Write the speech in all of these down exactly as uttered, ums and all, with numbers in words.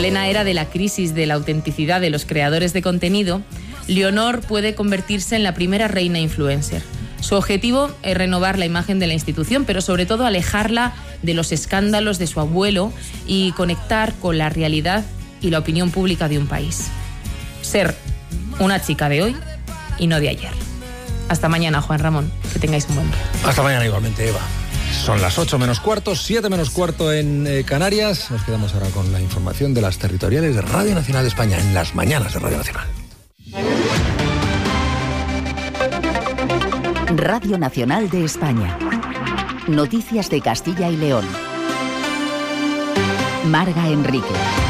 plena era de la crisis de la autenticidad de los creadores de contenido, Leonor puede convertirse en la primera reina influencer. Su objetivo es renovar la imagen de la institución, pero sobre todo alejarla de los escándalos de su abuelo y conectar con la realidad y la opinión pública de un país. Ser una chica de hoy y no de ayer. Hasta mañana, Juan Ramón. Que tengáis un buen día. Hasta mañana igualmente, Eva. Son las ocho menos cuarto, siete menos cuarto en eh, Canarias. Nos quedamos ahora con la información de las territoriales de Radio Nacional de España, en las mañanas de Radio Nacional. Radio Nacional de España. Noticias de Castilla y León. Marga Enrique.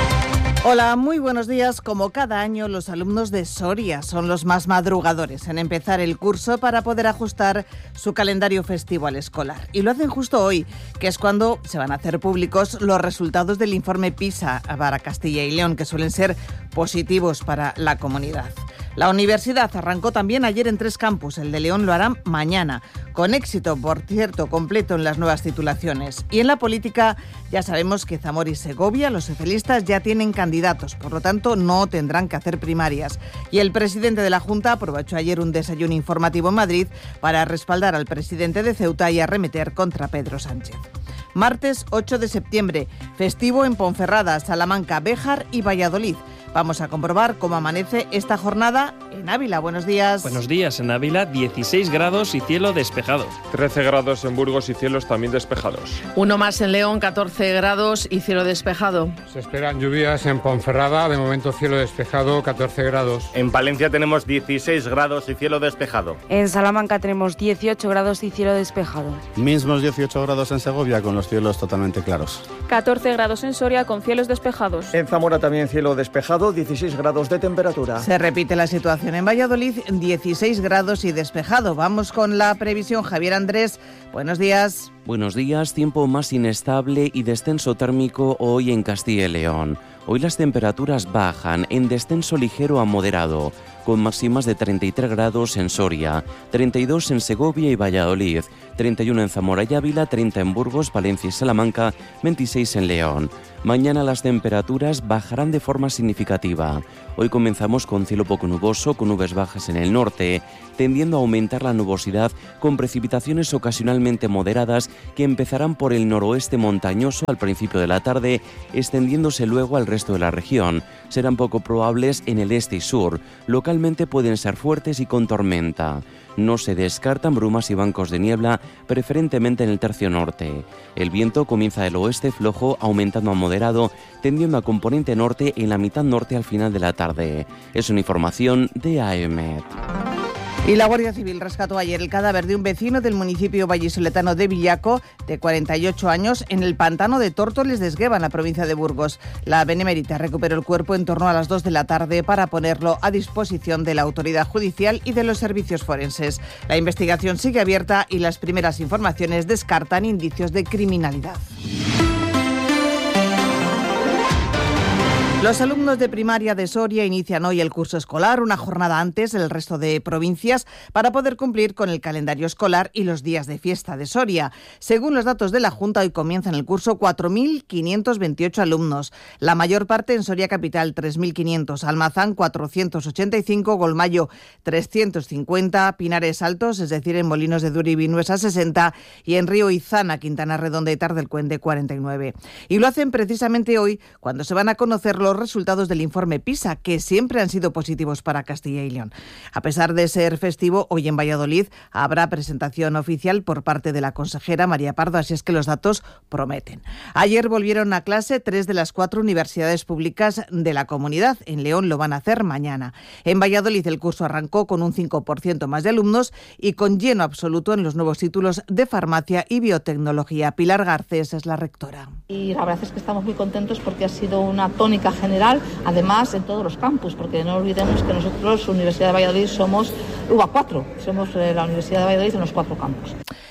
Hola, muy buenos días. Como cada año, los alumnos de Soria son los más madrugadores en empezar el curso para poder ajustar su calendario festivo al escolar. Y lo hacen justo hoy, que es cuando se van a hacer públicos los resultados del informe PISA para Castilla y León, que suelen ser positivos para la comunidad. La universidad arrancó también ayer en tres campus. El de León lo hará mañana, con éxito, por cierto, completo en las nuevas titulaciones. Y en la política ya sabemos que Zamora y Segovia, los socialistas, ya tienen candidatos, por lo tanto no tendrán que hacer primarias. Y el presidente de la Junta aprovechó ayer un desayuno informativo en Madrid para respaldar al presidente de Ceuta y arremeter contra Pedro Sánchez. Martes ocho de septiembre, festivo en Ponferrada, Salamanca, Béjar y Valladolid. Vamos a comprobar cómo amanece esta jornada en Ávila. Buenos días. Buenos días. En Ávila, dieciséis grados y cielo despejado. trece grados en Burgos y cielos también despejados. Uno más en León, catorce grados y cielo despejado. Se esperan lluvias en Ponferrada, de momento cielo despejado, catorce grados. En Palencia tenemos dieciséis grados y cielo despejado. En Salamanca tenemos dieciocho grados y cielo despejado. Mismos dieciocho grados en Segovia, con los cielos totalmente claros. catorce grados en Soria, con cielos despejados. En Zamora también cielo despejado, dieciséis grados de temperatura. Se repite la situación en Valladolid, dieciséis grados y despejado. Vamos con la previsión. Javier Andrés, buenos días. Buenos días. Tiempo más inestable y descenso térmico hoy en Castilla y León. Hoy las temperaturas bajan en descenso ligero a moderado, con máximas de treinta y tres grados en Soria, treinta y dos en Segovia y Valladolid, treinta y uno en Zamora y Ávila, treinta en Burgos, Palencia y Salamanca, veintiséis en León. Mañana las temperaturas bajarán de forma significativa. Hoy comenzamos con cielo poco nuboso, con nubes bajas en el norte, tendiendo a aumentar la nubosidad con precipitaciones ocasionalmente moderadas que empezarán por el noroeste montañoso al principio de la tarde, extendiéndose luego al resto de la región. Serán poco probables en el este y sur. Localmente pueden ser fuertes y con tormenta. No se descartan brumas y bancos de niebla, preferentemente en el tercio norte. El viento comienza del oeste flojo, aumentando a moderado, tendiendo a componente norte en la mitad norte al final de la tarde. Es una información de A E M E T. Y la Guardia Civil rescató ayer el cadáver de un vecino del municipio vallisoletano de Villaco, de cuarenta y ocho años, en el pantano de Tórtoles de Esgueva, en la provincia de Burgos. La Benemérita recuperó el cuerpo en torno a las dos de la tarde para ponerlo a disposición de la autoridad judicial y de los servicios forenses. La investigación sigue abierta y las primeras informaciones descartan indicios de criminalidad. Los alumnos de primaria de Soria inician hoy el curso escolar, una jornada antes del resto de provincias, para poder cumplir con el calendario escolar y los días de fiesta de Soria. Según los datos de la Junta, hoy comienzan el curso cuatro mil quinientos veintiocho alumnos, la mayor parte en Soria Capital, tres mil quinientos, Almazán cuatrocientos ochenta y cinco, Golmayo trescientos cincuenta, Pinares Altos, es decir, en Molinos de Duri y Vinuesa sesenta, y en Río Izana, Quintana Redonda y Tardelcuende cuarenta y nueve. Y lo hacen precisamente hoy, cuando se van a conocer los resultados del informe PISA, que siempre han sido positivos para Castilla y León. A pesar de ser festivo, hoy en Valladolid habrá presentación oficial por parte de la consejera María Pardo, así es que los datos prometen. Ayer volvieron a clase tres de las cuatro universidades públicas de la comunidad. En León lo van a hacer mañana. En Valladolid el curso arrancó con un cinco por ciento más de alumnos y con lleno absoluto en los nuevos títulos de farmacia y biotecnología. Pilar Garcés es la rectora. Y la verdad es que estamos muy contentos porque ha sido una tónica general, además en todos los campus, porque no olvidemos que nosotros, Universidad de Valladolid, somos U B A cuatro, somos la Universidad de Valladolid en los cuatro campus.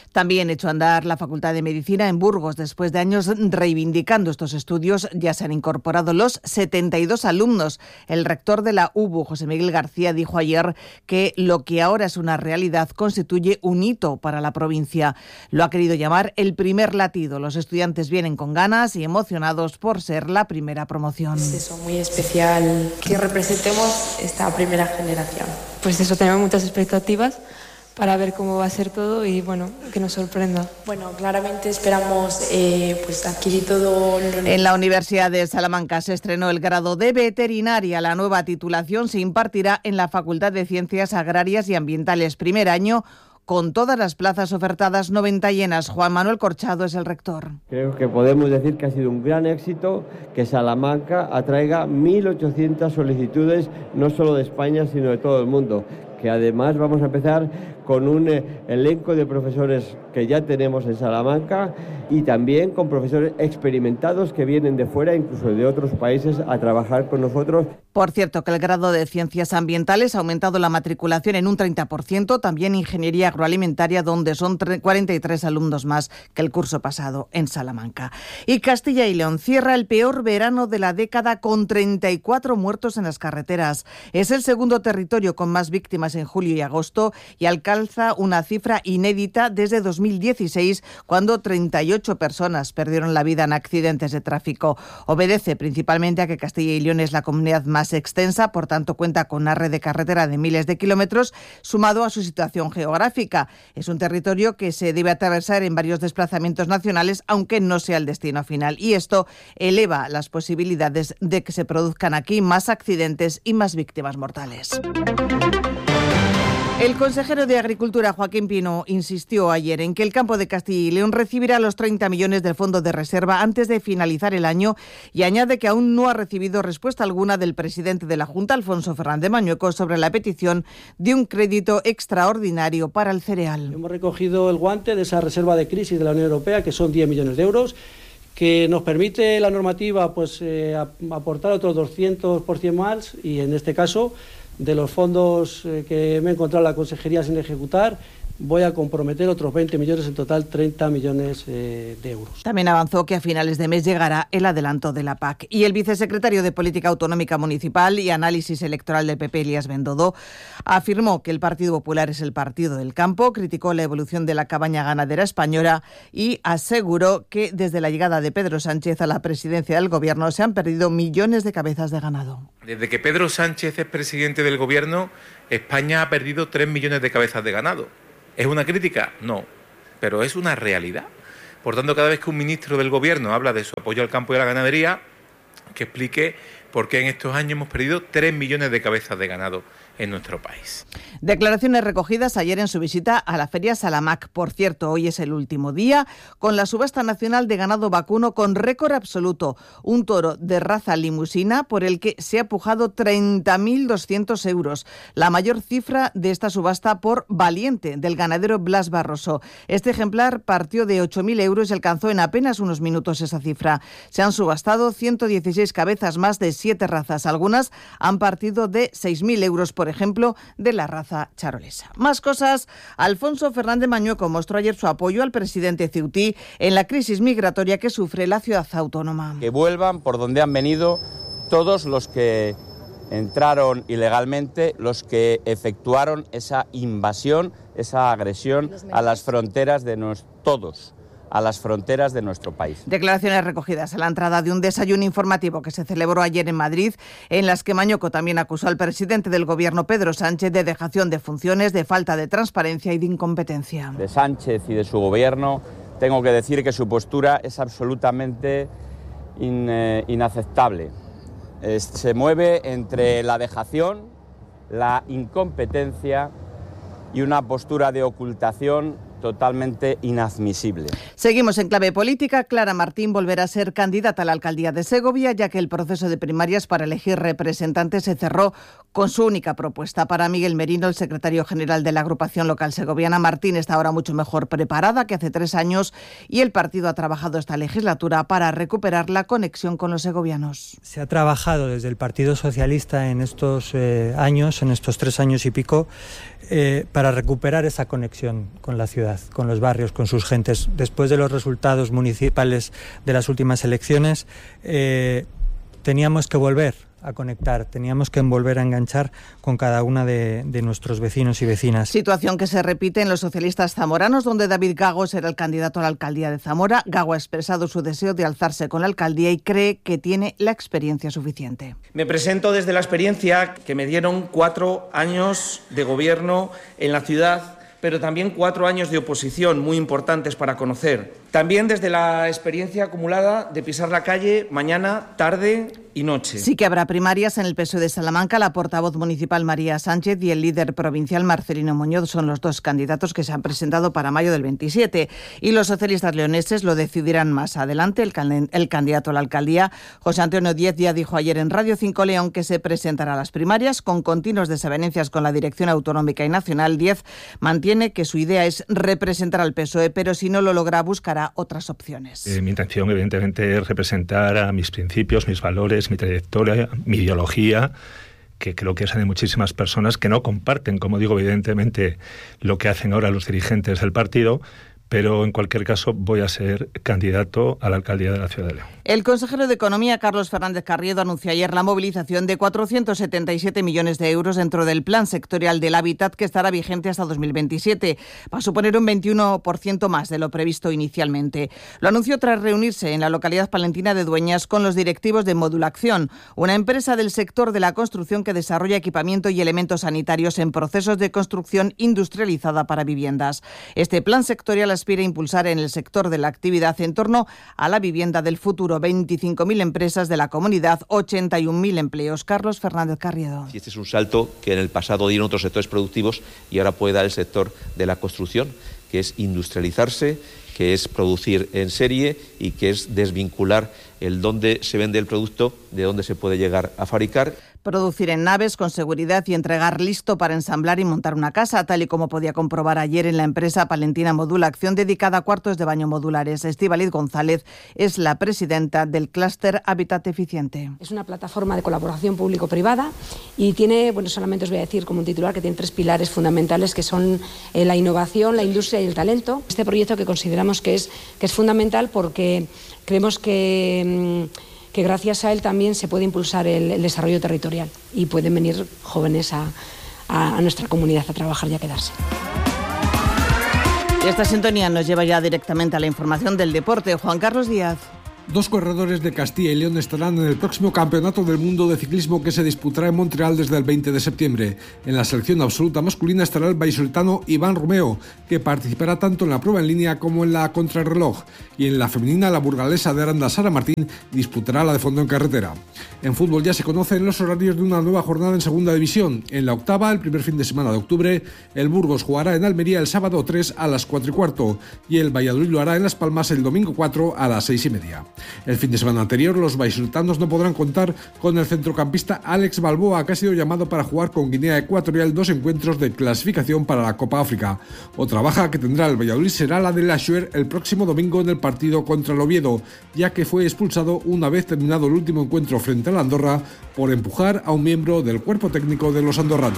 También echó a andar la Facultad de Medicina en Burgos. Después de años reivindicando estos estudios, ya se han incorporado los setenta y dos alumnos. El rector de la U B U, José Miguel García, dijo ayer que lo que ahora es una realidad constituye un hito para la provincia. Lo ha querido llamar el primer latido. Los estudiantes vienen con ganas y emocionados por ser la primera promoción. Es eso, muy especial que representemos esta primera generación. Pues eso, tenemos muchas expectativas para ver cómo va a ser todo y, bueno, que nos sorprenda. Bueno, claramente esperamos eh, pues adquirir todo lo... En la Universidad de Salamanca se estrenó el grado de veterinaria. La nueva titulación se impartirá en la Facultad de Ciencias Agrarias y Ambientales. Primer año, con todas las plazas ofertadas, noventa llenas. Juan Manuel Corchado es el rector. Creo que podemos decir que ha sido un gran éxito que Salamanca atraiga mil ochocientas solicitudes, no solo de España, sino de todo el mundo. Que además vamos a empezar con un eh, elenco de profesores que ya tenemos en Salamanca y también con profesores experimentados que vienen de fuera, incluso de otros países, a trabajar con nosotros. Por cierto, que el grado de Ciencias Ambientales ha aumentado la matriculación en un treinta por ciento, también Ingeniería Agroalimentaria, donde son cuarenta y tres alumnos más que el curso pasado en Salamanca. Y Castilla y León cierra el peor verano de la década con treinta y cuatro muertos en las carreteras. Es el segundo territorio con más víctimas en julio y agosto y alcanza una cifra inédita desde dos mil dieciséis, cuando treinta y ocho personas perdieron la vida en accidentes de tráfico. Obedece principalmente a que Castilla y León es la comunidad más extensa, por tanto cuenta con una red de carretera de miles de kilómetros, sumado a su situación geográfica. Es un territorio que se debe atravesar en varios desplazamientos nacionales, aunque no sea el destino final. Y esto eleva las posibilidades de que se produzcan aquí más accidentes y más víctimas mortales. El consejero de Agricultura, Joaquín Pino, insistió ayer en que el campo de Castilla y León recibirá los treinta millones del Fondo de Reserva antes de finalizar el año y añade que aún no ha recibido respuesta alguna del presidente de la Junta, Alfonso Fernández Mañueco, sobre la petición de un crédito extraordinario para el cereal. Hemos recogido el guante de esa reserva de crisis de la Unión Europea, que son diez millones de euros, que nos permite la normativa pues eh, aportar otros doscientos por ciento más y en este caso, de los fondos que me he encontrado en la consejería sin ejecutar, voy a comprometer otros veinte millones, en total treinta millones eh, de euros. También avanzó que a finales de mes llegará el adelanto de la P A C. Y el vicesecretario de Política Autonómica Municipal y Análisis Electoral del P P, Elías Bendodo, afirmó que el Partido Popular es el partido del campo, criticó la evolución de la cabaña ganadera española y aseguró que desde la llegada de Pedro Sánchez a la presidencia del Gobierno se han perdido millones de cabezas de ganado. Desde que Pedro Sánchez es presidente del Gobierno, España ha perdido tres millones de cabezas de ganado. ¿Es una crítica? No, pero es una realidad. Por tanto, cada vez que un ministro del Gobierno habla de su apoyo al campo y a la ganadería, que explique por qué en estos años hemos perdido tres millones de cabezas de ganado en nuestro país. Declaraciones recogidas ayer en su visita a la Feria Salamac. Por cierto, hoy es el último día con la subasta nacional de ganado vacuno con récord absoluto. Un toro de raza limusina por el que se ha pujado treinta mil doscientos euros. La mayor cifra de esta subasta por Valiente, del ganadero Blas Barroso. Este ejemplar partió de ocho mil euros y alcanzó en apenas unos minutos esa cifra. Se han subastado ciento dieciséis cabezas más de siete razas. Algunas han partido de seis mil euros, por ejemplo, de la raza charolesa. Más cosas. Alfonso Fernández Mañueco mostró ayer su apoyo al presidente Ceutí en la crisis migratoria que sufre la ciudad autónoma. Que vuelvan por donde han venido todos los que entraron ilegalmente, los que efectuaron esa invasión, esa agresión a las fronteras de nos, todos. a las fronteras de nuestro país. Declaraciones recogidas a la entrada de un desayuno informativo que se celebró ayer en Madrid, en las que Mañueco también acusó al presidente del Gobierno, Pedro Sánchez, de dejación de funciones, de falta de transparencia y de incompetencia. De Sánchez y de su Gobierno, tengo que decir que su postura es absolutamente in, eh, inaceptable. Es, se mueve entre la dejación, la incompetencia y una postura de ocultación totalmente inadmisible. Seguimos en clave política. Clara Martín volverá a ser candidata a la alcaldía de Segovia, ya que el proceso de primarias para elegir representantes se cerró con su única propuesta. Para Miguel Merino, el secretario general de la agrupación local segoviana, Martín está ahora mucho mejor preparada que hace tres años y el partido ha trabajado esta legislatura para recuperar la conexión con los segovianos. Se ha trabajado desde el Partido Socialista en estos eh, años, en estos tres años y pico, eh, para recuperar esa conexión con la ciudad. ciudad, con los barrios, con sus gentes. Después de los resultados municipales de las últimas elecciones, eh, teníamos que volver a conectar, teníamos que volver a enganchar con cada una de, de nuestros vecinos y vecinas. Situación que se repite en los socialistas zamoranos, donde David Gago será el candidato a la alcaldía de Zamora. Gago ha expresado su deseo de alzarse con la alcaldía y cree que tiene la experiencia suficiente. Me presento desde la experiencia que me dieron cuatro años de gobierno en la ciudad, pero también cuatro años de oposición muy importantes para conocer. También desde la experiencia acumulada de pisar la calle mañana, tarde y noche. Sí que habrá primarias en el P S O E de Salamanca. La portavoz municipal María Sánchez y el líder provincial Marcelino Muñoz son los dos candidatos que se han presentado para mayo del veintisiete. Y los socialistas leoneses lo decidirán más adelante. El, can- el candidato a la alcaldía, José Antonio Díez, ya dijo ayer en Radio cinco León que se presentará a las primarias. Con continuas desavenencias con la dirección autonómica y nacional, Díez mantiene que su idea es representar al P S O E, pero si no lo logra, buscará otras opciones. Eh, mi intención, evidentemente, es representar a mis principios, mis valores, mi trayectoria, mi ideología, que creo que es de muchísimas personas que no comparten, como digo, evidentemente, lo que hacen ahora los dirigentes del partido, pero en cualquier caso voy a ser candidato a la alcaldía de la ciudad de León. El consejero de Economía, Carlos Fernández Carriedo, anunció ayer la movilización de cuatrocientos setenta y siete millones de euros dentro del Plan Sectorial del Hábitat, que estará vigente hasta dos mil veintisiete. Va a suponer un veintiuno por ciento más de lo previsto inicialmente. Lo anunció tras reunirse en la localidad palentina de Dueñas con los directivos de Modulación, una empresa del sector de la construcción que desarrolla equipamiento y elementos sanitarios en procesos de construcción industrializada para viviendas. Este plan sectorial aspira a impulsar en el sector de la actividad en torno a la vivienda del futuro. veinticinco mil empresas de la comunidad, ochenta y un mil empleos. Carlos Fernández Carriedo. Y este es un salto que en el pasado dieron otros sectores productivos y ahora puede dar el sector de la construcción, que es industrializarse, que es producir en serie y que es desvincular el dónde se vende el producto de dónde se puede llegar a fabricar. Producir en naves con seguridad y entregar listo para ensamblar y montar una casa, tal y como podía comprobar ayer en la empresa palentina Modulación, dedicada a cuartos de baño modulares. Estíbaliz González es la presidenta del clúster Hábitat Eficiente. Es una plataforma de colaboración público-privada y tiene, bueno, solamente os voy a decir como un titular que tiene tres pilares fundamentales, que son eh, la innovación, la industria y el talento. Este proyecto que consideramos que es, que es fundamental porque creemos que... Mmm, que gracias a él también se puede impulsar el, el desarrollo territorial y pueden venir jóvenes a, a, a nuestra comunidad a trabajar y a quedarse. Y esta sintonía nos lleva ya directamente a la información del deporte. Juan Carlos Díaz. Dos corredores de Castilla y León estarán en el próximo Campeonato del Mundo de Ciclismo que se disputará en Montreal desde el veinte de septiembre. En la selección absoluta masculina estará el vallisoletano Iván Romeo, que participará tanto en la prueba en línea como en la contrarreloj. Y en la femenina, la burgalesa de Aranda, Sara Martín, disputará la de fondo en carretera. En fútbol ya se conocen los horarios de una nueva jornada en segunda división. En la octava, el primer fin de semana de octubre, el Burgos jugará en Almería el sábado tres a las cuatro y cuarto y el Valladolid lo hará en Las Palmas el domingo cuatro a las seis y media. El fin de semana anterior, los vallisoletanos no podrán contar con el centrocampista Alex Balboa, que ha sido llamado para jugar con Guinea Ecuatorial dos encuentros de clasificación para la Copa África. Otra baja que tendrá el Valladolid será la de Lashuer el próximo domingo en el partido contra el Oviedo, ya que fue expulsado una vez terminado el último encuentro frente a la Andorra por empujar a un miembro del cuerpo técnico de los andorranos.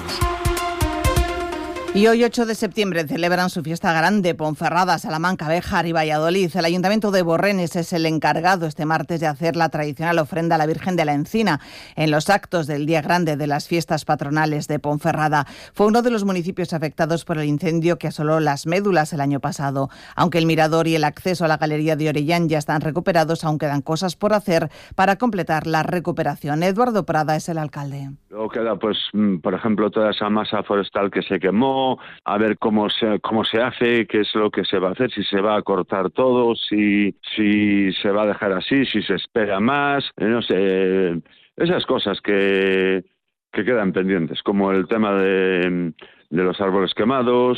Y hoy, ocho de septiembre, celebran su fiesta grande Ponferrada, Salamanca, Béjar y Valladolid. El Ayuntamiento de Borrenes es el encargado este martes de hacer la tradicional ofrenda a la Virgen de la Encina en los actos del Día Grande de las fiestas patronales de Ponferrada. Fue uno de los municipios afectados por el incendio que asoló Las Médulas el año pasado. Aunque el mirador y el acceso a la Galería de Orellán ya están recuperados, aún quedan cosas por hacer para completar la recuperación. Eduardo Prada es el alcalde. Luego queda, pues, por ejemplo, toda esa masa forestal que se quemó, a ver cómo se cómo se hace, qué es lo que se va a hacer, si se va a cortar todo, si si se va a dejar así, si se espera más, no sé, esas cosas que que quedan pendientes, como el tema de, de los árboles quemados,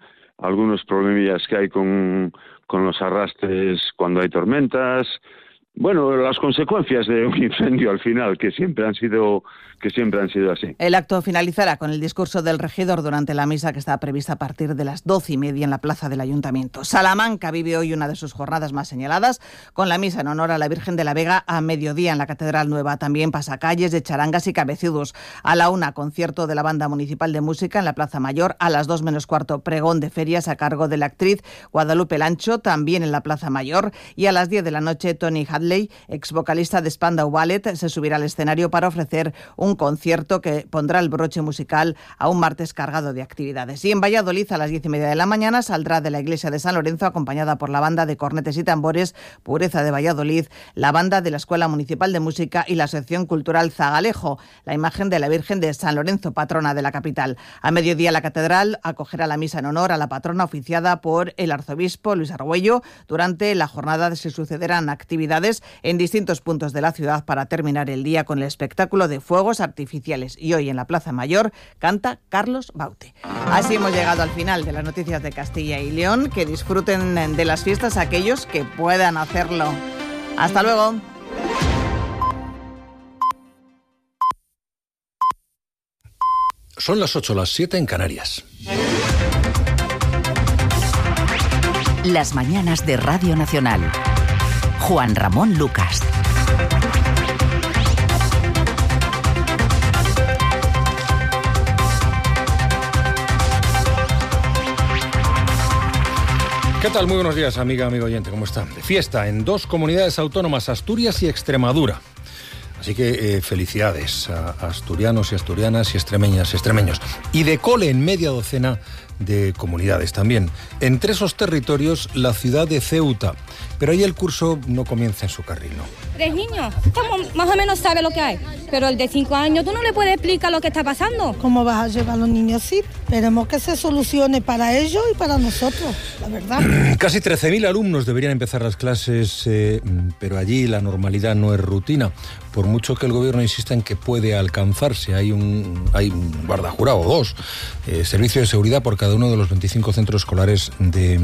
algunos problemillas que hay con con los arrastres cuando hay tormentas. bueno, las consecuencias de un incendio al final, que siempre han sido que siempre han sido así. El acto finalizará con el discurso del regidor durante la misa que está prevista a partir de las doce y media en la plaza del Ayuntamiento. Salamanca vive hoy una de sus jornadas más señaladas, con la misa en honor a la Virgen de la Vega a mediodía en la Catedral Nueva. También pasacalles de charangas y cabecidos. A la una, concierto de la Banda Municipal de Música en la Plaza Mayor. A las dos menos cuarto, pregón de ferias a cargo de la actriz Guadalupe Lancho, también en la Plaza Mayor. Y a las diez de la noche, Tony Hadley, ex vocalista de Spandau Ballet, se subirá al escenario para ofrecer un concierto que pondrá el broche musical a un martes cargado de actividades. Y en Valladolid, a las diez y media de la mañana, saldrá de la iglesia de San Lorenzo, acompañada por la banda de cornetes y tambores Pureza de Valladolid, la banda de la Escuela Municipal de Música y la Asociación Cultural Zagalejo, la imagen de la Virgen de San Lorenzo, patrona de la capital. A mediodía, la catedral acogerá la misa en honor a la patrona, oficiada por el arzobispo Luis Argüello. Durante la jornada se sucederán actividades en distintos puntos de la ciudad para terminar el día con el espectáculo de fuegos artificiales. Y hoy en la Plaza Mayor canta Carlos Baute. Así hemos llegado al final de las noticias de Castilla y León. Que disfruten de las fiestas aquellos que puedan hacerlo. Hasta luego. Son las ocho, las siete en Canarias. Las mañanas de Radio Nacional. Juan Ramón Lucas. ¿Qué tal? Muy buenos días, amiga, amigo oyente. ¿Cómo están? De fiesta en dos comunidades autónomas, Asturias y Extremadura. Así que eh, felicidades a asturianos y asturianas y extremeñas y extremeños. Y de cole en media docena de comunidades también. Entre esos territorios, la ciudad de Ceuta. Pero ahí el curso no comienza en su carril, ¿no? Tres niños, estamos, más o menos sabe lo que hay. Pero el de cinco años, tú no le puedes explicar lo que está pasando. ¿Cómo vas a llevar a los niños así? Esperemos que se solucione para ellos y para nosotros, la verdad. Casi trece mil alumnos deberían empezar las clases, eh, pero allí la normalidad no es rutina. Por mucho que el gobierno insista en que puede alcanzarse, hay un, hay un guardajurado o dos, eh, servicio de seguridad por cada uno de los veinticinco centros escolares de,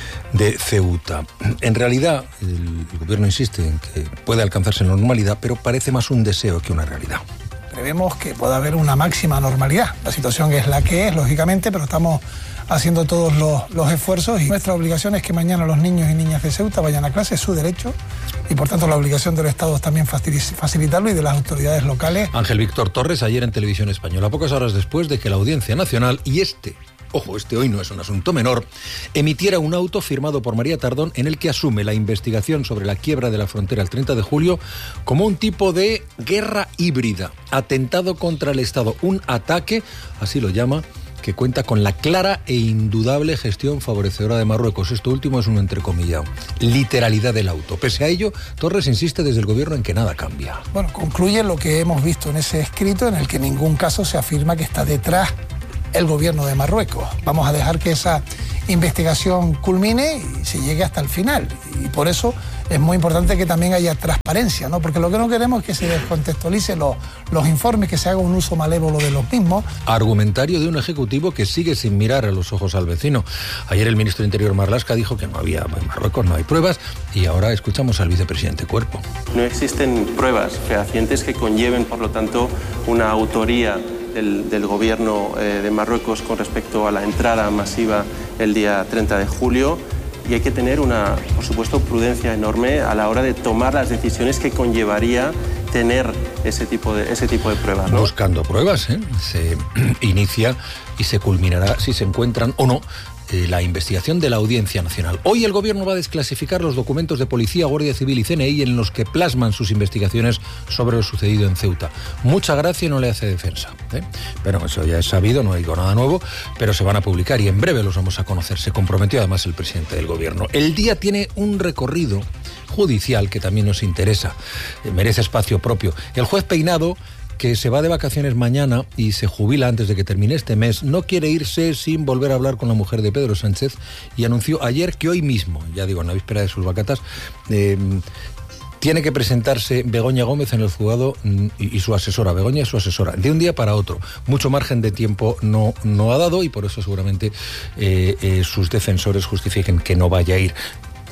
de Ceuta. En realidad, el, el gobierno insiste en que puede alcanzarse la normalidad, pero parece más un deseo que una realidad. Prevemos que pueda haber una máxima normalidad. La situación es la que es, lógicamente, pero estamos haciendo todos los, los esfuerzos y nuestra obligación es que mañana los niños y niñas de Ceuta vayan a clase, es su derecho, y por tanto la obligación del Estado es también facilitarlo y de las autoridades locales. Ángel Víctor Torres ayer en Televisión Española, pocas horas después de que la Audiencia Nacional y este, ojo, este hoy no es un asunto menor, emitiera un auto firmado por María Tardón en el que asume la investigación sobre la quiebra de la frontera el treinta de julio como un tipo de guerra híbrida, atentado contra el Estado, un ataque, así lo llama, que cuenta con la clara e indudable gestión favorecedora de Marruecos. Esto último es un entrecomillado. Literalidad del auto. Pese a ello, Torres insiste desde el gobierno en que nada cambia. Bueno, concluye lo que hemos visto en ese escrito, en el que en ningún caso se afirma que está detrás el gobierno de Marruecos. Vamos a dejar que esa investigación culmine y se llegue hasta el final. Y por eso es muy importante que también haya transparencia, ¿no? Porque lo que no queremos es que se descontextualicen los, los informes, que se haga un uso malévolo de los mismos. Argumentario de un ejecutivo que sigue sin mirar a los ojos al vecino. Ayer el ministro de Interior Marlaska dijo que no había, en Marruecos no hay pruebas, y ahora escuchamos al vicepresidente Cuerpo. No existen pruebas fehacientes que conlleven, por lo tanto, una autoría del, del gobierno eh, de Marruecos con respecto a la entrada masiva el día treinta de julio. Y hay que tener una, por supuesto, prudencia enorme a la hora de tomar las decisiones que conllevaría tener ese tipo de, ese tipo de pruebas, ¿no? Buscando pruebas, ¿eh? Se inicia y se culminará, si se encuentran o no, eh, la investigación de la Audiencia Nacional. Hoy el gobierno va a desclasificar los documentos de Policía, Guardia Civil y C N I en los que plasman sus investigaciones sobre lo sucedido en Ceuta. Mucha gracia no le hace defensa, ¿eh? Pero eso ya es sabido, no digo nada nuevo, pero se van a publicar y en breve los vamos a conocer. Se comprometió además el presidente del gobierno. El día tiene un recorrido judicial que también nos interesa, eh, merece espacio propio. El juez Peinado, que se va de vacaciones mañana y se jubila antes de que termine este mes, no quiere irse sin volver a hablar con la mujer de Pedro Sánchez y anunció ayer que hoy mismo, ya digo, en la víspera de sus vacatas, eh, tiene que presentarse Begoña Gómez en el juzgado y, y su asesora, Begoña es su asesora, de un día para otro. Mucho margen de tiempo no, no ha dado y por eso seguramente eh, eh, sus defensores justifiquen que no vaya a ir.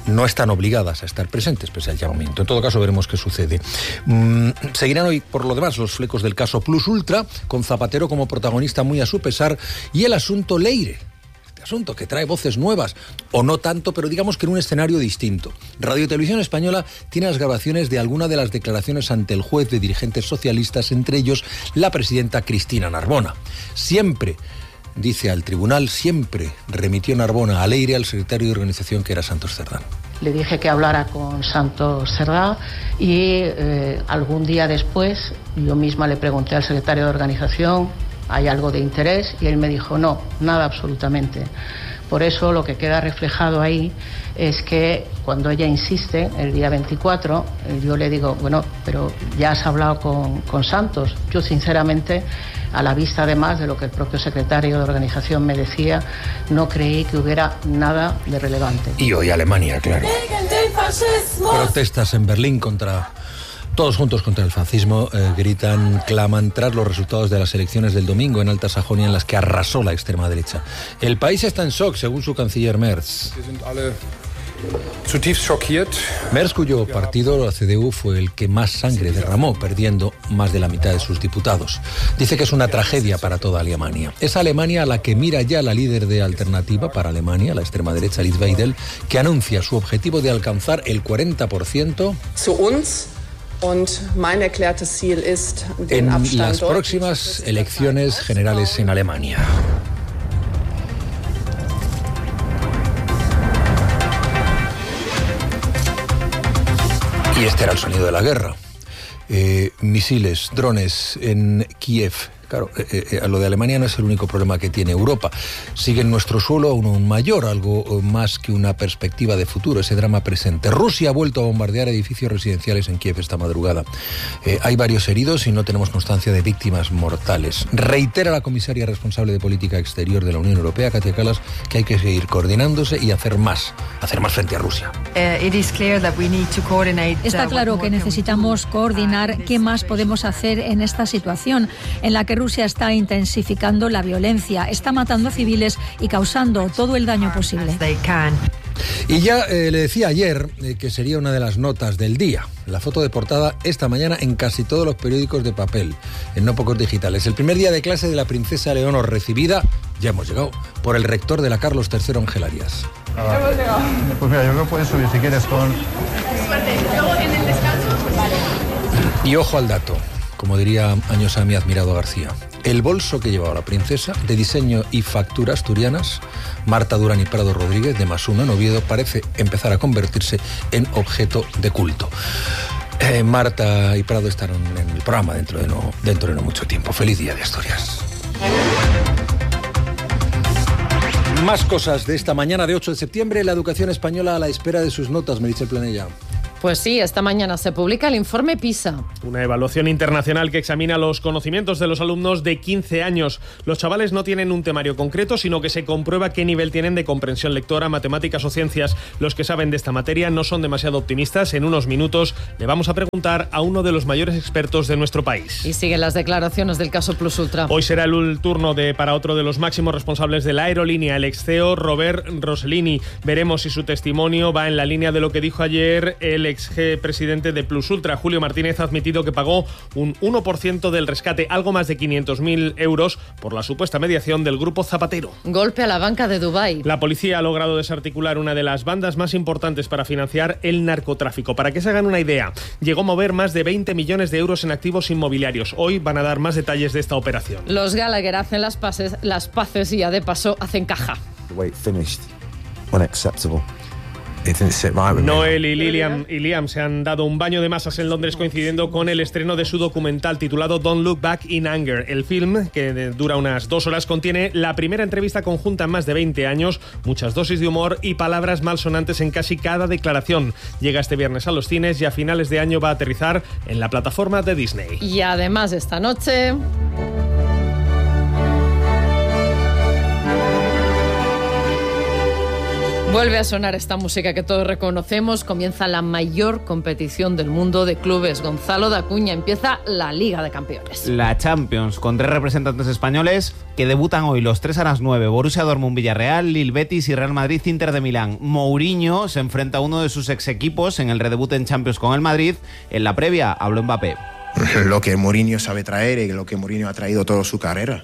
no están obligadas a estar presentes pese al llamamiento. En todo caso, veremos qué sucede. Mm, seguirán hoy, por lo demás, los flecos del caso Plus Ultra, con Zapatero como protagonista muy a su pesar, y el asunto Leire. Asunto que trae voces nuevas, o no tanto, pero digamos que en un escenario distinto. Radio y Televisión Española tiene las grabaciones de alguna de las declaraciones ante el juez de dirigentes socialistas, entre ellos la presidenta Cristina Narbona. Siempre, dice al tribunal, siempre remitió Narbona a Leire al secretario de organización, que era Santos Cerdá. Le dije que hablara con Santos Cerdá y eh, algún día después yo misma le pregunté al secretario de organización: ¿hay algo de interés? Y él me dijo: no, nada absolutamente. Por eso lo que queda reflejado ahí es que cuando ella insiste el día veinticuatro, yo le digo: bueno, pero ya has hablado con, con Santos. Yo sinceramente, a la vista además de lo que el propio secretario de organización me decía, no creí que hubiera nada de relevante. Y hoy Alemania, claro. Protestas en Berlín contra... Todos juntos contra el fascismo, eh, gritan, claman tras los resultados de las elecciones del domingo en Alta Sajonia, en las que arrasó la extrema derecha. El país está en shock, según su canciller Merz. Merz, cuyo partido, la C D U, fue el que más sangre derramó, perdiendo más de la mitad de sus diputados. Dice que es una tragedia para toda Alemania. Es Alemania a la que mira ya la líder de Alternativa para Alemania, la extrema derecha Alice Weidel, que anuncia su objetivo de alcanzar el cuarenta por ciento. En las próximas elecciones generales en Alemania. Y este era el sonido de la guerra. Eh, misiles, drones en Kiev. Claro, eh, eh, lo de Alemania no es el único problema que tiene Europa. Sigue en nuestro suelo aún mayor, algo más que una perspectiva de futuro, ese drama presente. Rusia ha vuelto a bombardear edificios residenciales en Kiev esta madrugada. Eh, hay varios heridos y no tenemos constancia de víctimas mortales. Reitera la comisaria responsable de política exterior de la Unión Europea, Kaja Kallas, que hay que seguir coordinándose y hacer más, hacer más frente a Rusia. Está claro que necesitamos coordinar qué más podemos hacer en esta situación en la que Rusia está intensificando la violencia, está matando a civiles y causando todo el daño posible. Y ya eh, le decía ayer eh, que sería una de las notas del día. La foto de portada esta mañana en casi todos los periódicos de papel, en no pocos digitales. El primer día de clase de la princesa Leonor, recibida, ya hemos llegado, por el rector de la Carlos tercero, Ángel Arias. Ah, hemos llegado. Pues mira, yo creo que puedes subir si quieres con... Luego en el descanso, vale. Y ojo al dato, como diría años a mi admirado García. El bolso que llevaba la princesa, de diseño y factura asturianas, Marta Durán y Prado Rodríguez, de Masuna, en Oviedo, parece empezar a convertirse en objeto de culto. Eh, Marta y Prado estarán en el programa dentro de, no, dentro de no mucho tiempo. Feliz día de Asturias. Más cosas de esta mañana de ocho de septiembre. La educación española a la espera de sus notas, Meritxell Planella. Pues sí, esta mañana se publica el informe PISA. Una evaluación internacional que examina los conocimientos de los alumnos de quince años. Los chavales no tienen un temario concreto, sino que se comprueba qué nivel tienen de comprensión lectora, matemáticas o ciencias. Los que saben de esta materia no son demasiado optimistas. En unos minutos le vamos a preguntar a uno de los mayores expertos de nuestro país. Y siguen las declaraciones del caso Plus Ultra. Hoy será el turno de para otro de los máximos responsables de la aerolínea, el ex C E O Robert Rossellini. Veremos si su testimonio va en la línea de lo que dijo ayer el ex presidente de Plus Ultra. Julio Martínez ha admitido que pagó un uno por ciento del rescate, algo más de quinientos mil euros, por la supuesta mediación del grupo Zapatero. Golpe a la banca de Dubái. La policía ha logrado desarticular una de las bandas más importantes para financiar el narcotráfico. Para que se hagan una idea, llegó a mover más de veinte millones de euros en activos inmobiliarios. Hoy van a dar más detalles de esta operación. Los Gallagher hacen las paces, las paces y ya de paso hacen caja. Noel y Liam, y Liam se han dado un baño de masas en Londres, coincidiendo con el estreno de su documental titulado Don't Look Back in Anger. El film, que dura unas dos horas, contiene la primera entrevista conjunta en más de veinte años, muchas dosis de humor y palabras malsonantes en casi cada declaración. Llega este viernes a los cines y a finales de año va a aterrizar en la plataforma de Disney. Y además esta noche... Vuelve a sonar esta música que todos reconocemos. Comienza la mayor competición del mundo de clubes. Gonzalo de Acuña, empieza la Liga de Campeones. La Champions, con tres representantes españoles que debutan hoy, los tres a las nueve. Borussia Dortmund, Villarreal, Lille Betis y Real Madrid, Inter de Milán. Mourinho se enfrenta a uno de sus ex equipos en el redebut en Champions con el Madrid. En la previa habló Mbappé. Lo que Mourinho sabe traer y lo que Mourinho ha traído toda su carrera.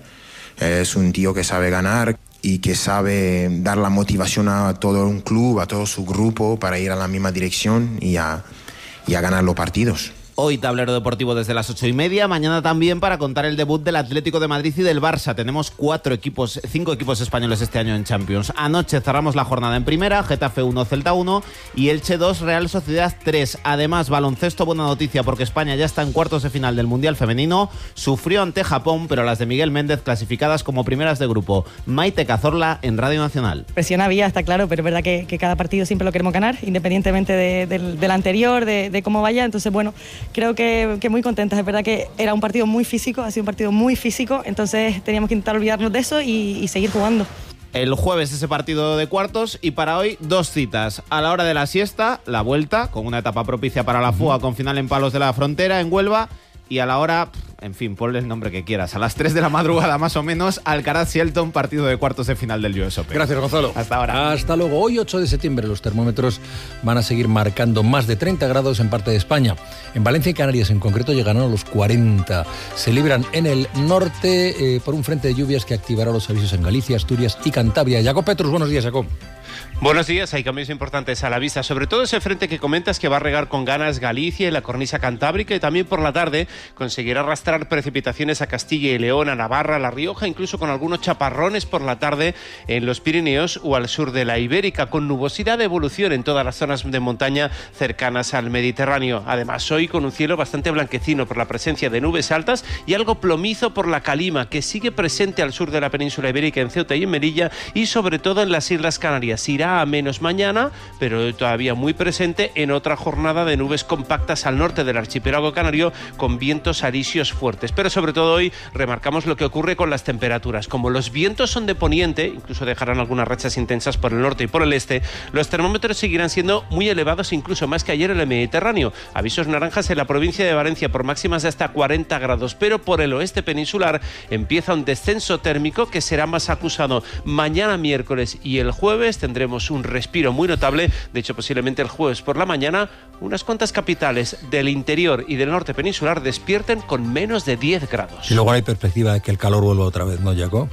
Es un tío que sabe ganar y que sabe dar la motivación a todo un club, a todo su grupo para ir a la misma dirección y a, y a ganar los partidos. Hoy tablero deportivo desde las ocho y media, mañana también para contar el debut del Atlético de Madrid y del Barça. Tenemos cuatro equipos, cinco equipos españoles este año en Champions. Anoche cerramos la jornada en primera, Getafe uno, Celta uno y Elche dos, Real Sociedad tres. Además, baloncesto, buena noticia porque España ya está en cuartos de final del Mundial Femenino. Sufrió ante Japón, pero las de Miguel Méndez clasificadas como primeras de grupo. Maite Cazorla en Radio Nacional. Presión había, está claro, pero es verdad que, que cada partido siempre lo queremos ganar, independientemente de, de, del anterior, de, de cómo vaya. Entonces, bueno, creo que, que muy contentas. Es verdad que era un partido muy físico, ha sido un partido muy físico, entonces teníamos que intentar olvidarnos de eso y, y seguir jugando. El jueves ese partido de cuartos y para hoy dos citas. A la hora de la siesta, la vuelta, con una etapa propicia para la fuga con final en Palos de la Frontera, en Huelva. Y a la hora, en fin, ponle el nombre que quieras. A las tres de la madrugada más o menos, Alcaraz-Shelton, partido de cuartos de final del U S Open. Gracias, Gonzalo. Hasta ahora. Hasta luego. Hoy, ocho de septiembre, los termómetros van a seguir marcando más de treinta grados en parte de España. En Valencia y Canarias, en concreto, llegarán a los cuarenta. Se libran en el norte eh, por un frente de lluvias que activará los avisos en Galicia, Asturias y Cantabria. Jacob Petrus, buenos días, Jacob. Buenos días, hay cambios importantes a la vista, sobre todo ese frente que comentas que va a regar con ganas Galicia y la cornisa cantábrica, y también por la tarde conseguirá arrastrar precipitaciones a Castilla y León, a Navarra, a La Rioja, incluso con algunos chaparrones por la tarde en los Pirineos o al sur de la Ibérica, con nubosidad de evolución en todas las zonas de montaña cercanas al Mediterráneo. Además, hoy con un cielo bastante blanquecino por la presencia de nubes altas y algo plomizo por la calima, que sigue presente al sur de la península ibérica, en Ceuta y en Melilla, y sobre todo en las Islas Canarias. Irá a menos mañana, pero todavía muy presente en otra jornada de nubes compactas al norte del archipiélago canario, con vientos alisios fuertes. Pero sobre todo hoy remarcamos lo que ocurre con las temperaturas. Como los vientos son de poniente, incluso dejarán algunas rachas intensas por el norte y por el este, los termómetros seguirán siendo muy elevados, incluso más que ayer en el Mediterráneo. Avisos naranjas en la provincia de Valencia por máximas de hasta cuarenta grados, pero por el oeste peninsular empieza un descenso térmico que será más acusado. Mañana miércoles y el jueves tendremos un respiro muy notable. De hecho, posiblemente el jueves por la mañana unas cuantas capitales del interior y del norte peninsular despierten con menos de diez grados. Y luego hay perspectiva de que el calor vuelva otra vez, ¿no, Jacob?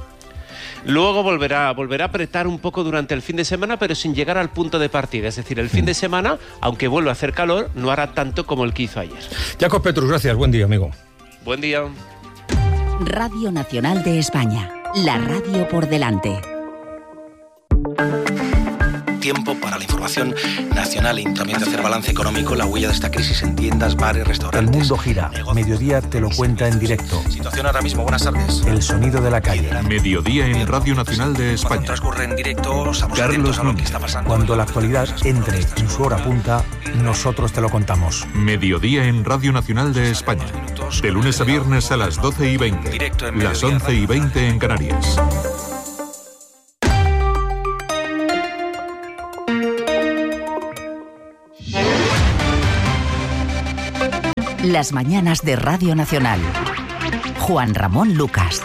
Luego volverá, volverá a apretar un poco durante el fin de semana, pero sin llegar al punto de partida. Es decir, el fin de semana, aunque vuelva a hacer calor, no hará tanto como el que hizo ayer. Jacob Petrus, gracias. Buen día, amigo. Buen día. Radio Nacional de España. La radio por delante. Tiempo para la información nacional y también de hacer balance económico, la huella de esta crisis en tiendas, bares, restaurantes. El mundo gira. Negocios. Mediodía te lo cuenta en directo. Situación ahora mismo, buenas tardes. El sonido de la calle. Mediodía en Radio Nacional de España. Cuando transcurre en directo, estamos atentos a lo que está pasando. Cuando la actualidad entre en su hora punta, nosotros te lo contamos. Mediodía en Radio Nacional de España. De lunes a viernes a las doce y veinte. Las once y veinte en Canarias. Las mañanas de Radio Nacional. Juan Ramón Lucas.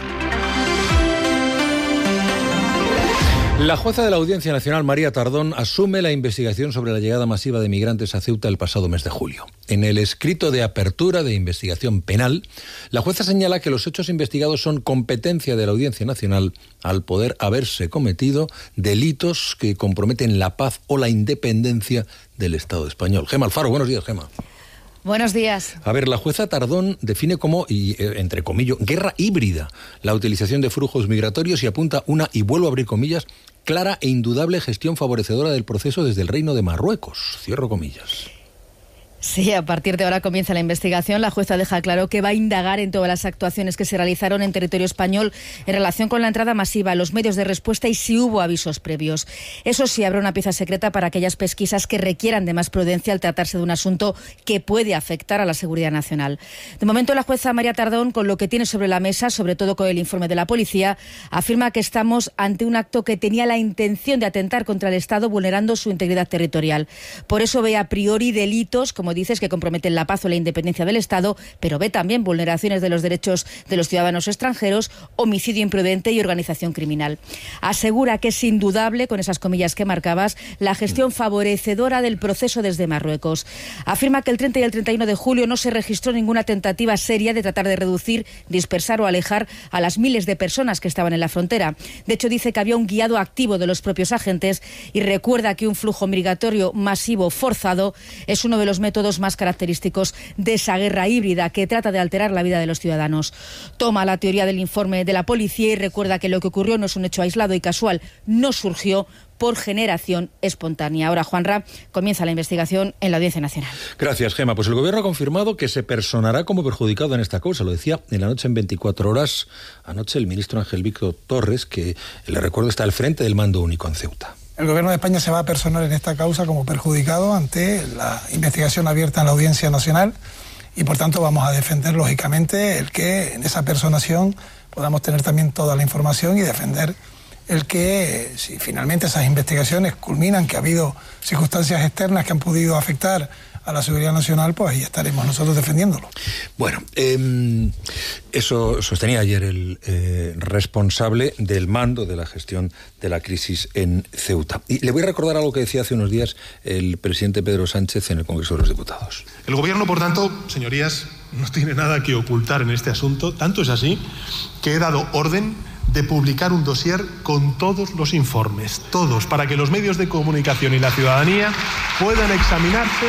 La jueza de la Audiencia Nacional, María Tardón, asume la investigación sobre la llegada masiva de migrantes a Ceuta el pasado mes de julio. En el escrito de apertura de investigación penal, la jueza señala que los hechos investigados son competencia de la Audiencia Nacional al poder haberse cometido delitos que comprometen la paz o la independencia del Estado español. Gema Alfaro, buenos días, Gema. Buenos días. A ver, la jueza Tardón define como, y eh, entre comillas, guerra híbrida la utilización de flujos migratorios y apunta una, y vuelvo a abrir comillas, clara e indudable gestión favorecedora del proceso desde el Reino de Marruecos. Cierro comillas. Sí, a partir de ahora comienza la investigación. La jueza deja claro que va a indagar en todas las actuaciones que se realizaron en territorio español en relación con la entrada masiva, los medios de respuesta y si hubo avisos previos. Eso sí, habrá una pieza secreta para aquellas pesquisas que requieran de más prudencia al tratarse de un asunto que puede afectar a la seguridad nacional. De momento, la jueza María Tardón, con lo que tiene sobre la mesa, sobre todo con el informe de la policía, afirma que estamos ante un acto que tenía la intención de atentar contra el Estado, vulnerando su integridad territorial. Por eso ve a priori delitos, como dices, que comprometen la paz o la independencia del Estado, pero ve también vulneraciones de los derechos de los ciudadanos extranjeros, homicidio imprudente y organización criminal. Asegura que es indudable, con esas comillas que marcabas, la gestión favorecedora del proceso desde Marruecos. Afirma que el treinta y el treinta y uno de julio no se registró ninguna tentativa seria de tratar de reducir, dispersar o alejar a las miles de personas que estaban en la frontera. De hecho, dice que había un guiado activo de los propios agentes y recuerda que un flujo migratorio masivo forzado es uno de los métodos más característicos de esa guerra híbrida que trata de alterar la vida de los ciudadanos. Toma la teoría del informe de la policía y recuerda que lo que ocurrió no es un hecho aislado y casual, no surgió por generación espontánea. Ahora, Juanra, comienza la investigación en la Audiencia Nacional. Gracias, Gema. Pues el Gobierno ha confirmado que se personará como perjudicado en esta causa. Lo decía en la noche en veinticuatro horas. Anoche el ministro Ángel Víctor Torres, que le recuerdo está al frente del mando único en Ceuta. El Gobierno de España se va a personar en esta causa como perjudicado ante la investigación abierta en la Audiencia Nacional y, por tanto, vamos a defender, lógicamente, el que en esa personación podamos tener también toda la información y defender el que, si finalmente esas investigaciones culminan, que ha habido circunstancias externas que han podido afectar a la seguridad nacional, pues ahí estaremos nosotros defendiéndolo. Bueno, eh, eso sostenía ayer el eh, responsable del mando de la gestión de la crisis en Ceuta. Y le voy a recordar algo que decía hace unos días el presidente Pedro Sánchez en el Congreso de los Diputados. El Gobierno, por tanto, señorías, no tiene nada que ocultar en este asunto. Tanto es así que he dado orden de publicar un dossier con todos los informes, todos, para que los medios de comunicación y la ciudadanía puedan examinarse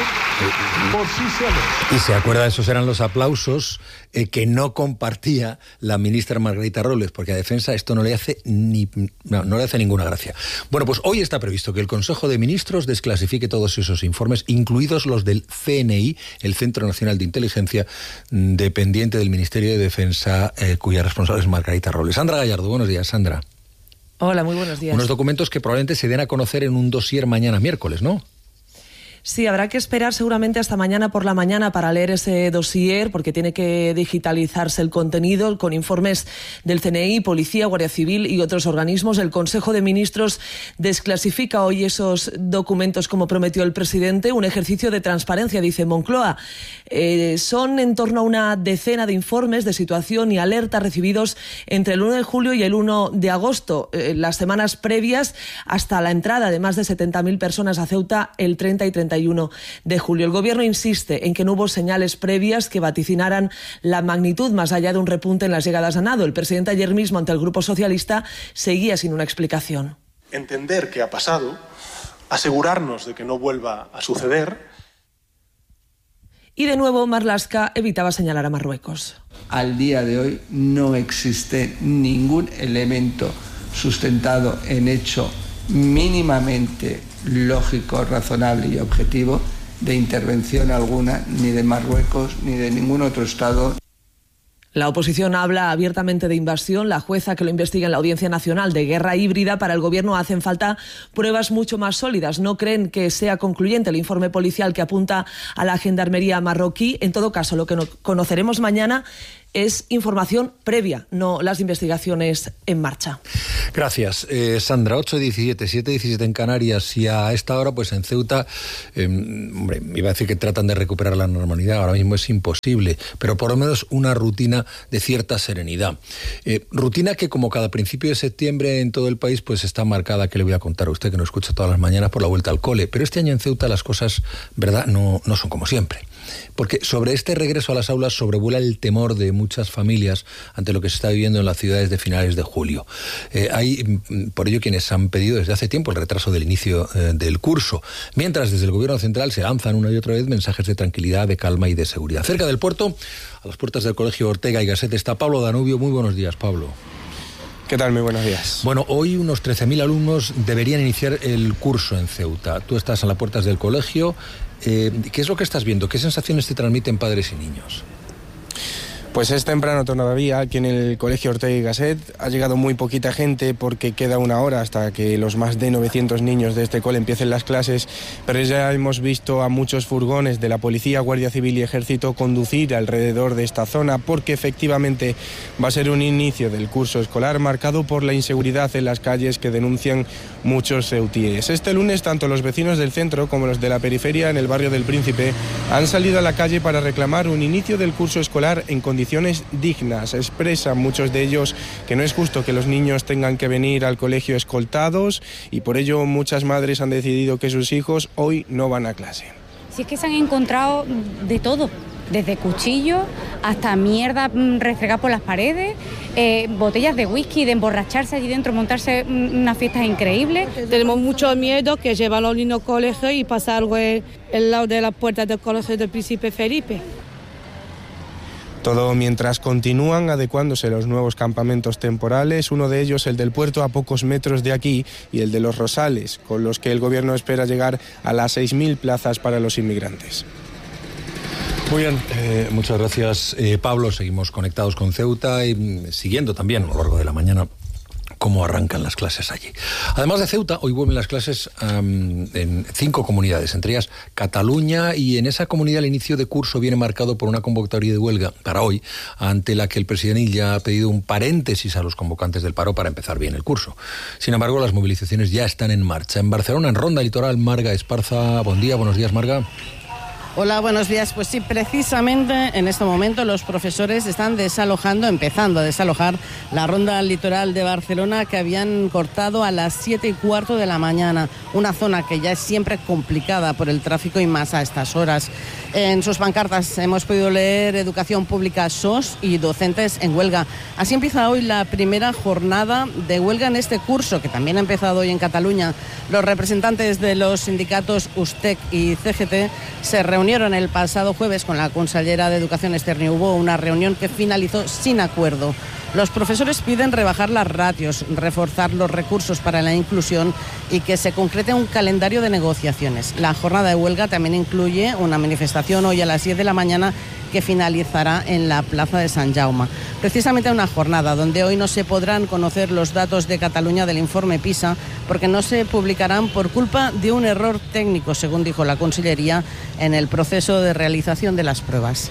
por sí solos. Y se acuerda, esos eran los aplausos eh, que no compartía la ministra Margarita Robles, porque a Defensa esto no le hace ni no, no le hace ninguna gracia. Bueno, pues hoy está previsto que el Consejo de Ministros desclasifique todos esos informes, incluidos los del C N I, el Centro Nacional de Inteligencia, dependiente del Ministerio de Defensa, eh, cuya responsable es Margarita Robles. Sandra Gallardo, buenos días, Sandra. Hola, muy buenos días. Unos documentos que probablemente se den a conocer en un dossier mañana miércoles, ¿no? Sí, habrá que esperar seguramente hasta mañana por la mañana para leer ese dossier, porque tiene que digitalizarse el contenido con informes del C N I, Policía, Guardia Civil y otros organismos. El Consejo de Ministros desclasifica hoy esos documentos como prometió el presidente, un ejercicio de transparencia, dice Moncloa. Eh, son en torno a una decena de informes de situación y alerta recibidos entre el uno de julio y el uno de agosto, eh, las semanas previas hasta la entrada de más de setenta mil personas a Ceuta el treinta y treinta y uno de julio. El Gobierno insiste en que no hubo señales previas que vaticinaran la magnitud más allá de un repunte en las llegadas a nado. El presidente ayer mismo ante el Grupo Socialista seguía sin una explicación. Entender qué ha pasado, asegurarnos de que no vuelva a suceder. Y de nuevo Marlaska evitaba señalar a Marruecos. Al día de hoy no existe ningún elemento sustentado en hecho mínimamente lógico, razonable y objetivo de intervención alguna, ni de Marruecos ni de ningún otro Estado. La oposición habla abiertamente de invasión. La jueza que lo investiga en la Audiencia Nacional de guerra híbrida. Para el Gobierno hacen falta pruebas mucho más sólidas. No creen que sea concluyente el informe policial que apunta a la gendarmería marroquí. En todo caso, lo que no conoceremos mañana es información previa, no las investigaciones en marcha. Gracias, eh, Sandra. ocho diecisiete, siete diecisiete en Canarias, y a esta hora, pues en Ceuta, eh, hombre, iba a decir que tratan de recuperar la normalidad, ahora mismo es imposible, pero por lo menos una rutina de cierta serenidad. Eh, rutina que, como cada principio de septiembre en todo el país, pues está marcada, que le voy a contar a usted, que nos escucha todas las mañanas, por la vuelta al cole. Pero este año en Ceuta las cosas, verdad, no, no son como siempre. Porque sobre este regreso a las aulas sobrevuela el temor de muchas familias ante lo que se está viviendo en las ciudades de finales de julio. Eh, hay, por ello, quienes han pedido desde hace tiempo el retraso del inicio eh, del curso, mientras desde el Gobierno Central se lanzan una y otra vez mensajes de tranquilidad, de calma y de seguridad. Cerca del puerto, a las puertas del Colegio Ortega y Gasset, está Pablo Danubio. Muy buenos días, Pablo. ¿Qué tal? Muy buenos días. Bueno, hoy unos trece mil alumnos deberían iniciar el curso en Ceuta. Tú estás a las puertas del colegio. Eh, ¿Qué es lo que estás viendo? ¿Qué sensaciones te transmiten padres y niños? Pues es temprano todavía, aquí en el Colegio Ortega y Gasset ha llegado muy poquita gente porque queda una hora hasta que los más de novecientos niños de este cole empiecen las clases, pero ya hemos visto a muchos furgones de la Policía, Guardia Civil y Ejército conducir alrededor de esta zona porque efectivamente va a ser un inicio del curso escolar marcado por la inseguridad en las calles que denuncian muchos ceutíes. Este lunes tanto los vecinos del centro como los de la periferia en el barrio del Príncipe han salido a la calle para reclamar un inicio del curso escolar en condiciones dignas. Expresan muchos de ellos que no es justo que los niños tengan que venir al colegio escoltados y por ello muchas madres han decidido que sus hijos hoy no van a clase. Si es que se han encontrado de todo, desde cuchillos hasta mierda refregada por las paredes, eh, botellas de whisky, de emborracharse allí dentro, montarse unas fiestas increíbles. Tenemos mucho miedo que llevan a los niños al colegio y pasa algo en el lado de la puerta del colegio del Príncipe Felipe. Todo mientras continúan adecuándose los nuevos campamentos temporales, uno de ellos el del puerto a pocos metros de aquí y el de los Rosales, con los que el gobierno espera llegar a las seis mil plazas para los inmigrantes. Muy bien, eh, muchas gracias eh, Pablo, seguimos conectados con Ceuta y mm, siguiendo también a lo largo de la mañana cómo arrancan las clases allí. Además de Ceuta, hoy vuelven las clases um, en cinco comunidades, entre ellas Cataluña, y en esa comunidad el inicio de curso viene marcado por una convocatoria de huelga para hoy, ante la que el presidente ya ha pedido un paréntesis a los convocantes del paro para empezar bien el curso. Sin embargo, las movilizaciones ya están en marcha. En Barcelona, en Ronda Litoral, Marga Esparza. Buen día, buenos días, Marga. Hola, buenos días. Pues sí, precisamente en este momento los profesores están desalojando, empezando a desalojar la ronda litoral de Barcelona que habían cortado a las siete y cuarto de la mañana. Una zona que ya es siempre complicada por el tráfico y más a estas horas. En sus pancartas hemos podido leer Educación Pública S O S y docentes en huelga. Así empieza hoy la primera jornada de huelga en este curso, que también ha empezado hoy en Cataluña. Los representantes de los sindicatos U S T E C y C G T se reunieron el pasado jueves con la consellera de Educación Externa y hubo una reunión que finalizó sin acuerdo. Los profesores piden rebajar las ratios, reforzar los recursos para la inclusión y que se concrete un calendario de negociaciones. La jornada de huelga también incluye una manifestación hoy a las diez de la mañana que finalizará en la Plaza de Sant Jaume. Precisamente una jornada donde hoy no se podrán conocer los datos de Cataluña del informe PISA porque no se publicarán por culpa de un error técnico, según dijo la Consellería, en el proceso de realización de las pruebas.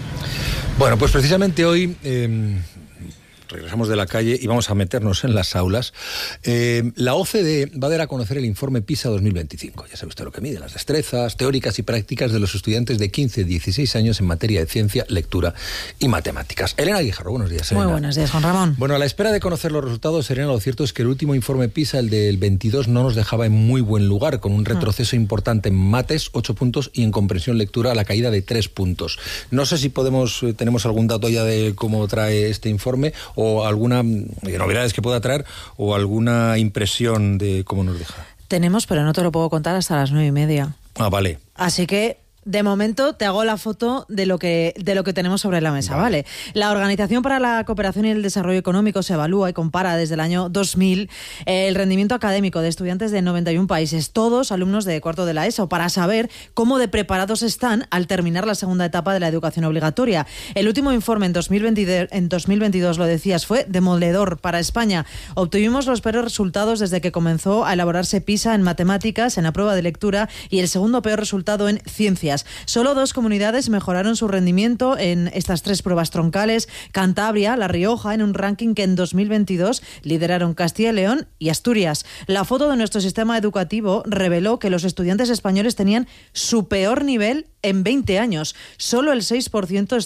Bueno, pues precisamente hoy Eh... regresamos de la calle y vamos a meternos en las aulas. Eh, la O C D E va a dar a conocer el informe PISA dos mil veinticinco. Ya sabe usted lo que mide, las destrezas teóricas y prácticas de los estudiantes de quince a dieciséis años en materia de ciencia, lectura y matemáticas. Elena Guijarro, buenos días, Elena. Muy buenos días, Juan Ramón. Bueno, a la espera de conocer los resultados, Elena, lo cierto es que el último informe PISA, el del veintidós, no nos dejaba en muy buen lugar, con un retroceso importante en mates, ocho puntos, y en comprensión lectura, la caída de tres puntos. No sé si podemos, tenemos algún dato ya de cómo trae este informe, o alguna novedades que pueda traer, o alguna impresión de cómo nos deja. Tenemos, pero no te lo puedo contar hasta las nueve y media. Ah, vale. Así que de momento te hago la foto de lo que de lo que tenemos sobre la mesa, ¿vale? ¿vale? La Organización para la Cooperación y el Desarrollo Económico se evalúa y compara desde el año dos mil eh, el rendimiento académico de estudiantes de noventa y un países, todos alumnos de cuarto de la ESO, para saber cómo de preparados están al terminar la segunda etapa de la educación obligatoria. El último informe en dos mil veinte, en dos mil veintidós, lo decías, fue demoledor para España. Obtuvimos los peores resultados desde que comenzó a elaborarse PISA en matemáticas, en la prueba de lectura, y el segundo peor resultado en ciencias. Solo dos comunidades mejoraron su rendimiento en estas tres pruebas troncales: Cantabria, La Rioja, en un ranking que en dos mil veintidós lideraron Castilla y León y Asturias. La foto de nuestro sistema educativo reveló que los estudiantes españoles tenían su peor nivel en veinte años. Solo el seis por ciento